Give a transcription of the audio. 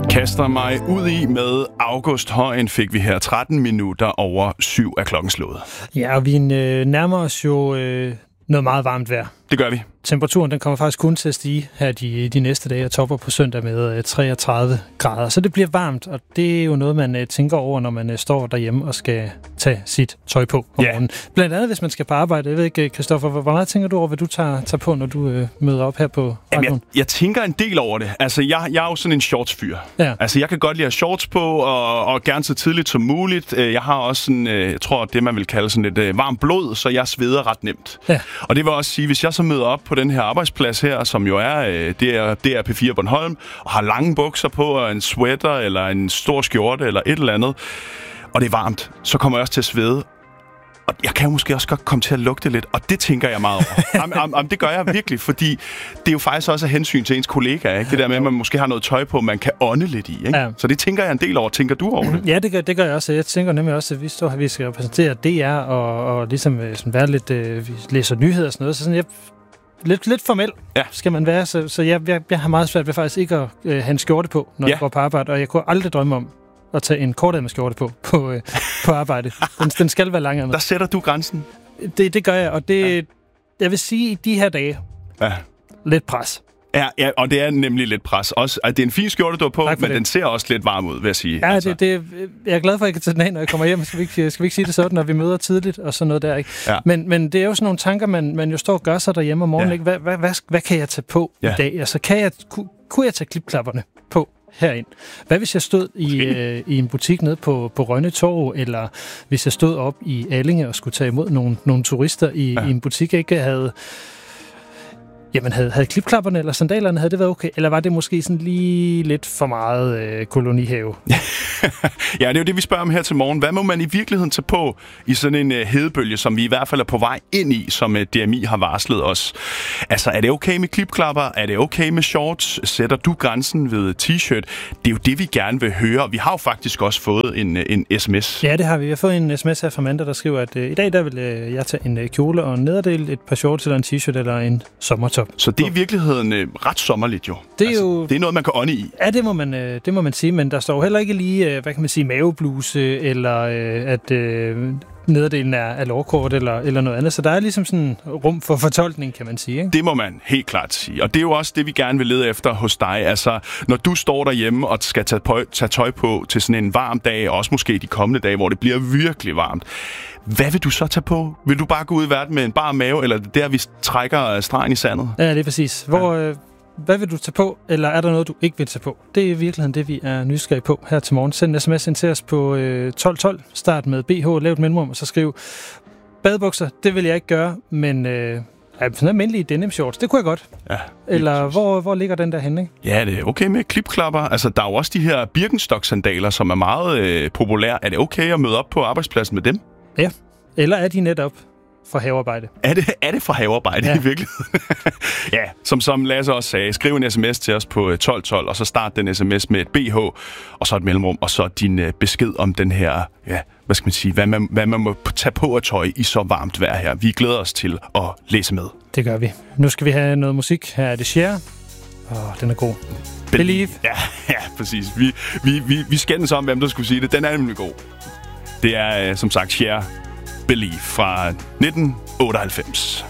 Kaster mig ud i med August Højen fik vi her 13 minutter over 7 af klokken slået. Ja, og vi nærmer os jo noget meget varmt vejr. Det gør vi. Temperaturen den kommer faktisk kun til at stige her de næste dage og topper på søndag med 33 grader. Så det bliver varmt, og det er jo noget, man tænker over, når man står derhjemme og skal tage sit tøj på om morgenen. Blandt andet, hvis man skal på arbejde. Jeg ved ikke, Christoffer, hvor meget tænker du over, hvad du tager på, når du møder op her på radioen? Jeg tænker en del over det. Altså, jeg er jo sådan en shortsfyr. Ja. Altså, jeg kan godt lide at have shorts på, og gerne så tidligt som muligt. Jeg har også sådan, jeg tror, det man vil kalde sådan et varmt blod, så jeg sveder ret nemt. Ja. Og det vil også sige, hvis jeg så møder op på den her arbejdsplads her, som jo er P4 Bornholm, og har lange bukser på, og en sweater, eller en stor skjorte, eller et eller andet, og det er varmt, så kommer jeg også til at svede. Og jeg kan jo måske også godt komme til at lugte lidt, og det tænker jeg meget over. Det gør jeg virkelig, fordi det er jo faktisk også af hensyn til ens kollegaer, ikke? Det der med, at man måske har noget tøj på, man kan ånde lidt i, ikke? Ja. Så det tænker jeg en del over. Tænker du over det? Ja, det gør jeg også. Jeg tænker nemlig også, at vi står her, vi skal repræsentere DR, og ligesom sådan være lidt, vi læser nyheder og sådan noget, så sådan lidt formel skal man være, så jeg har meget svært ved faktisk ikke at have en skjorte på, når jeg går på arbejde, og jeg kunne aldrig drømme om at tage en kortærmet skjorte på arbejde. Den skal være lang. Der sætter du grænsen? Det gør jeg, og det jeg vil sige, i de her dage, lidt pres. Ja, og det er nemlig lidt pres. Også, at det er en fin skjorte, du har på, men den ser også lidt varm ud, vil jeg sige. Ja, altså. Jeg er glad for, at jeg kan tage den af, når jeg kommer hjem. Skal vi ikke sige det sådan, når vi møder tidligt og sådan noget der, ikke? Ja. Men det er jo sådan nogle tanker, man jo står og gør sig derhjemme om morgenen, ikke? Hvad kan jeg tage på i dag? Altså, kunne jeg tage klipklapperne på herind? Hvad hvis jeg stod i en butik nede på Rønne Torv, eller hvis jeg stod op i Allinge og skulle tage imod nogle turister i en butik, ikke havde klipklapperne eller sandalerne, havde det været okay? Eller var det måske sådan lige lidt for meget kolonihave? Ja, det er jo det, vi spørger om her til morgen. Hvad må man i virkeligheden tage på i sådan en hedebølge, som vi i hvert fald er på vej ind i, som DMI har varslet os? Altså, er det okay med klipklapper? Er det okay med shorts? Sætter du grænsen ved t-shirt? Det er jo det, vi gerne vil høre. Vi har jo faktisk også fået en sms. Ja, det har vi. Vi har fået en sms her fra Amanda, der skriver, at i dag der vil jeg tage en kjole og en nederdel, et par shorts eller en t-shirt eller en sommertop. Så det er i virkeligheden ret sommerligt jo. Det er noget, man kan ånde i. Ja, det må man sige, men der står jo heller ikke lige, hvad kan man sige, mavebluse, eller at nederdelen er lårkort, eller noget andet. Så der er ligesom sådan rum for fortolkning, kan man sige, ikke? Det må man helt klart sige. Og det er jo også det, vi gerne vil lede efter hos dig. Altså, når du står derhjemme og skal tage tøj på til sådan en varm dag, og også måske de kommende dage, hvor det bliver virkelig varmt, hvad vil du så tage på? Vil du bare gå ud i verden med en bar mave, eller der vi trækker stregen i sandet? Ja, det er præcis. Hvad vil du tage på, eller er der noget, du ikke vil tage på? Det er i virkeligheden det, vi er nysgerrige på her til morgen. Send en sms ind til os på 1212. Start med BH, lav et mellemrum, og så skriv badebukser. Det vil jeg ikke gøre, men sådan almindelige denim shorts, det kunne jeg godt. Ja, eller hvor ligger den der henne, ikke? Ja, det er okay med klipklapper. Altså, der er jo også de her Birkenstock-sandaler, som er meget populære. Er det okay at møde op på arbejdspladsen med dem? Ja, eller er de netop for havearbejde? Er det for havearbejde i virkeligheden? Ja, som Lasse også sagde, skriv en sms til os på 1212, og så start den sms med et BH, og så et mellemrum, og så din besked om den her, hvad skal man sige, hvad man må tage på af tøj i så varmt vejr her. Vi glæder os til at læse med. Det gør vi. Nu skal vi have noget musik. Her er det Cher. Den er god. Believe. Ja, præcis. Vi skændes om, hvem der skulle sige det. Den er nemlig god. Det er, som sagt, Cher. Believe fra 1998.